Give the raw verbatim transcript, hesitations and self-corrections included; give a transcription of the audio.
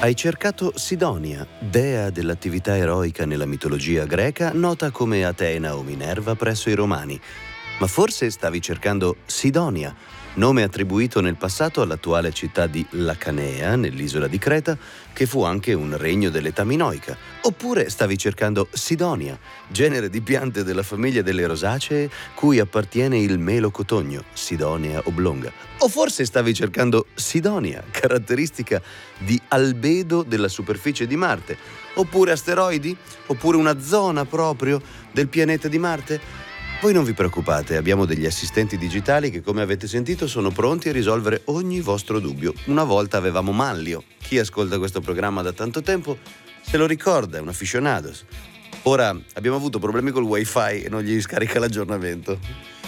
Hai cercato Sidonia, dea dell'attività eroica nella mitologia greca, nota come Atena o Minerva presso i Romani. Ma forse stavi cercando Sidonia, nome attribuito nel passato all'attuale città di Lacanea, nell'isola di Creta, che fu anche un regno dell'età minoica. Oppure stavi cercando Sidonia, genere di piante della famiglia delle rosacee, cui appartiene il melocotogno, Sidonia oblonga. O forse stavi cercando Sidonia, caratteristica di albedo della superficie di Marte. Oppure asteroidi? Oppure una zona proprio del pianeta di Marte? Voi non vi preoccupate, abbiamo degli assistenti digitali che, come avete sentito, sono pronti a risolvere ogni vostro dubbio. Una volta avevamo Manlio. Chi ascolta questo programma da tanto tempo se lo ricorda, è un aficionados. Ora abbiamo avuto problemi col wifi e non gli scarica l'aggiornamento.